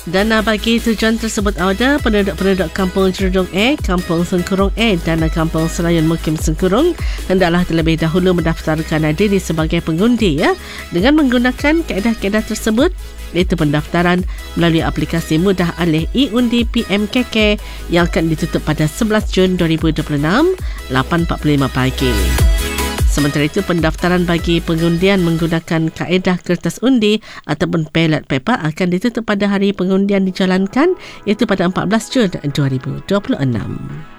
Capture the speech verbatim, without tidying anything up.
Dana bagi tujuan tersebut ada penduduk-penduduk Kampung Jerudong A, Kampung Sengkurung A dan Kampung Selayun Mukim Sengkurung hendaklah terlebih dahulu mendaftarkan diri sebagai pengundi ya dengan menggunakan kaedah-kaedah tersebut, iaitu pendaftaran melalui aplikasi mudah alih e-undi P M K K yang akan ditutup pada sebelas Jun dua ribu dua puluh enam lapan empat puluh lima pagi. Sementara itu, pendaftaran bagi pengundian menggunakan kaedah kertas undi ataupun ballot paper akan ditutup pada hari pengundian dijalankan, iaitu pada empat belas Jun dua ribu dua puluh enam.